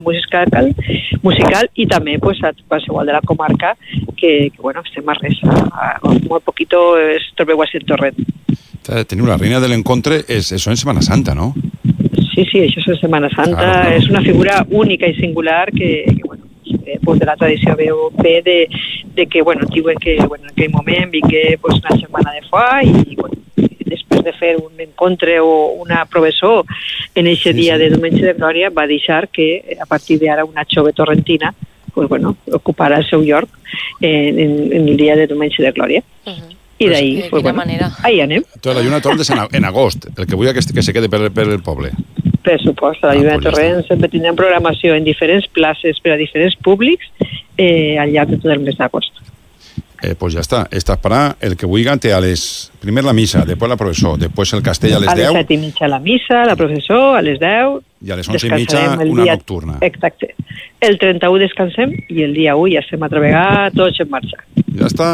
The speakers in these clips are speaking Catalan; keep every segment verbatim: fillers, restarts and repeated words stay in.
musical, musical i també pues, a qualsevol de la comarca que, que bueno, estem a res, a, a molt poquito es trobeu així el Torrent. Teniu la reina de l'encontre, és, això en Setmana Santa, no? Sí, sí, això és en Setmana Santa, claro, claro. És una figura única i singular que, que bueno, eh, pues de la tradició veu bé de, de que, bueno, diuen que bueno, en aquell moment vingué pues, una setmana de foie i, bueno, després de fer un encontre o una professó en aquest dia sí, sí. de Diumenge de Glòria, va deixar que a partir d'ara una jove torrentina pues, bueno, ocupara el seu lloc en, en, en el dia de Diumenge de Glòria. Uh-huh. I d'ahí, pues, pues, bueno, ahí anem. Entonces la Lluna Torrent és en, en agost, el que vull que, que se quede per, per el poble. Per supost, la Lluna ah, pues Torrent sempre tindrem programació en diferents places per a diferents públics eh, al llarg de tot el mes d'agost. Eh, pues ja està, estàs para el que vulgui té a les... Primer la missa, després la professó, després el castell a les deu. A les set i mitja la missa, la professó, a les deu. I a les onze i mitja una dia... nocturna. Exacte. El trenta-u descansem i el dia u ja estem a treballar tots en marxa. Ja està.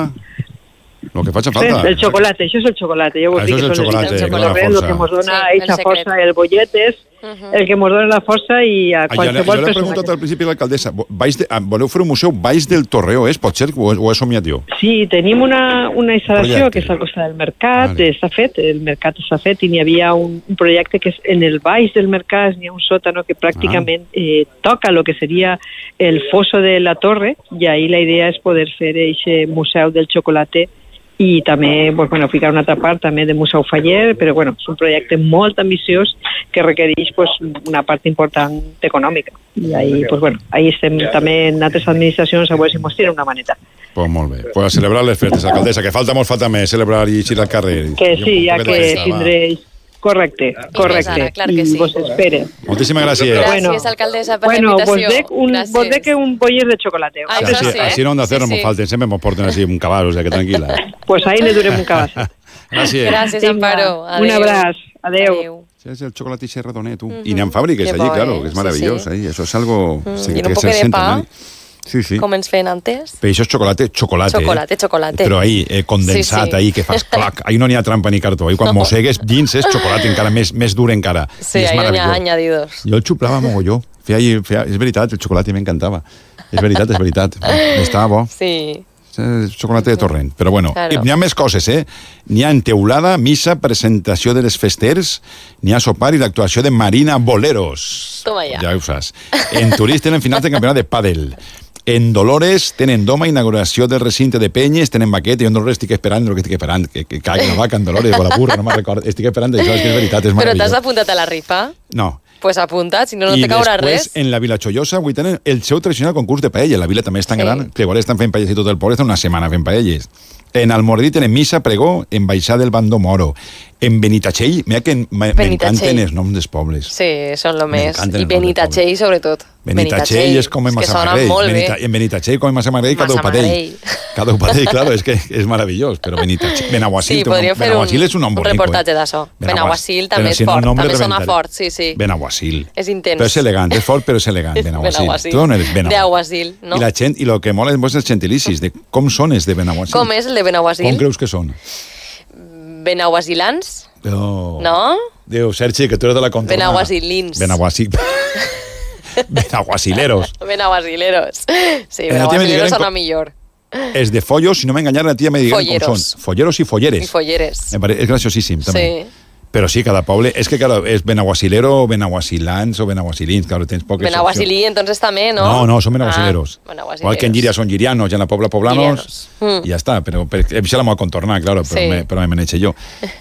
Lo que faci falta. Sí, el xocolate, això és el xocolate. Jo vull dir que són els el xocolate, el que ens dona aquesta sí, força, el bollet és uh-huh. el que ens dona la força i a qualsevol persona. Jo l'he preguntat al principi a l'alcaldessa, de, voleu fer un museu baix del Torreó, és? Pot ser o, o he somiat jo? Sí, tenim una, una instal·lació que és al costat del mercat, vale. Està fet, el mercat està fet i n'hi havia un, un projecte que és en el baix del mercat, n'hi ha un sòtano que pràcticament ah. eh, toca el que seria el fosso de la torre i ahí la idea és poder fer aquest museu del xocolate i també pues, bueno, ficar una altra part també de Museu Faller, però bueno, és un projecte molt ambiciós que requereix pues, una part important econòmica. I ahí, pues, bueno, ahí estem també en altres administracions a veure si mos tira una maneta. Pues molt bé. Pues a celebrar les festes, alcaldessa, que falta molt, falta més celebrar i eixir al carrer. Que sí, ja que tindré... Correcte, correcte. Ara, clar que sí. I vos espere. Moltíssimes gràcies. Gràcies, bueno, alcaldessa, per bueno, la invitació. Bueno, vos dec un, un bollet de xocolate. Ah, sí, sí, sí, així no hem de fer, no sí, sí. falten, sempre ens porten així un cabal, o sea que tranquil·la. Pues ahí le durem un cabal. Gràcies. Gràcies, Amparo. Adeu. Un abraç. Adeu. Adeu. Es el chocolate ese redonet, tú. Uh-huh. Y ni en fábricas allí, claro, que es maravilloso. Sí, sí. Ahí. Eso es algo... Mm. Sí, y un poco de pa. Sí, sí. Com ens feien antes. Però això és xocolate, xocolate. Xocolate, eh? xocolate. Però ahí, eh, condensat, sí, sí. ahí, que fas clac. Ahí no n'hi ha trampa ni cartó. Ahí quan no. mossegues dins és xocolate encara més, més dur encara. Sí, ahí no n'hi ha añadidos. Jo el xuplava mogolló. Feia, feia, és veritat, el xocolate m'encantava. És veritat, és veritat. Estava bo. Sí. Xocolate de Torrent. Però bueno, claro. N'hi ha més coses, eh? N'hi ha enteulada, missa, presentació de les festers, n'hi ha sopar i l'actuació de Marina Boleros. Toma ja. Ja ho saps. En Turís tenen final de campionat de pàdel. En Dolores tenen doma, inauguració del recinte de Penyes, tenen baqueta, jo en Dolores estic esperant, el que estic esperant, que, que caigui la vaca en Dolores, o la burra, no me'n recordo, estic esperant això, és que és veritat, és meravellós. Però t'has apuntat a la rifa? No. Pues apunta't, si no, no te caurà res. I després, en la Vila Chollosa, avui tenen el seu tradicional concurs de paella. La vila també és tan sí. gran, que igual estan fent paelles i tot el poble, estan una setmana fent paelles. En Almoradí tenen missa, pregó, en Baixar del Bandó Moro. En Benitatxell, mira que m'encanten els noms dels pobles. Sí, són lo més. I Benitatxell, sobretot. Benitatxell és com en Massamagrell. Benita, en Benitatxell com en Massamagrell, cada upadell. Cada upadell, claro, és que és meravellós. Però Benitatxell, Benaguasil, sí, podria fer un, és un nom bonic. Un reportatge d'això. Benaguasil també és fort, també sona fort, sí, sí. Benaguasil. És intens. Però és elegant, és fort però és elegant, Benaguasil. Tu on eres? Benaguasil, no? I la gent, i el que mola és els gentilicis, de com són els de Benaguasil. Com és el de Benaguasil? Com creus que són? Benaguasilans? No. No? Déu, Sergi, que tu eres de la contorna. Benaguasilins. Benaguasil. Benaguasileros. Benaguasileros. Sí, Benaguasileros sona millor. És de follos, si no m'enganyar, la tia me digueren com són. Folleros i folleres. I folleres. És graciosíssim, també. Sí. Però sí, cada poble... És que, claro, és benaguasilero o benaguasilans o benaguasilins, claro, tens poques Benaguasilí, entonces també, ¿no? No, no, són benaguasileros. Ah, benaguasileros. Igual que en Llíria són llirianos, i en la Pobla poblanos, mm. i ja està. Però això la m'ho contornar, claro, però, sí. me, però me manejo jo.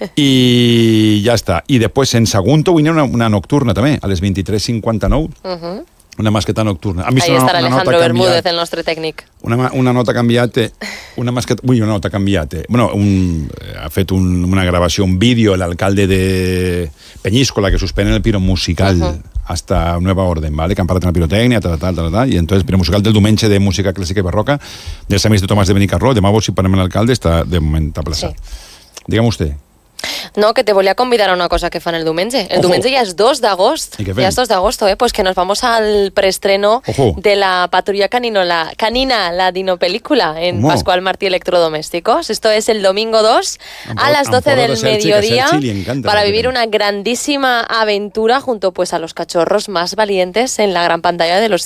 I ja està. I després, en Sagunto, avui hi ha una, una nocturna, també, a les vint-i-tres cinquanta-nou. Uh -huh. Una masqueta nocturna. Ahí estarà Alejandro Bermúdez, el nostre tècnic. Una, una nota canviat, una masqueta, ui, una nota canviat. Bueno, un, ha fet un, una gravació, un vídeo, l'alcalde de Peñíscola, que suspenen el piro musical uh-huh. hasta nueva orden, ¿vale? Que han parat en la pirotècnia, tal, tal, tal, tal, i entonces el piro musical del diumenge de música clàssica i barroca, dels amics de Tomàs de Benicarló, demà vos si parlem l'alcalde, està de moment aplaçat. Sí. Digue'm vostè. No, que te volia convidar a una cosa que fan el diumenge. El Ojo. diumenge ja és dos d'agost. Ja és dos d'agosto, eh? Pues que nos vamos al preestreno Ojo. de la Patrulla Canino, la, Canina, la dinopelícula, en Omo. Pascual Martí Electrodomésticos. Esto es el domingo dos a las doce del mediodía para vivir una grandísima aventura junto pues a los cachorros más valientes en la gran pantalla de los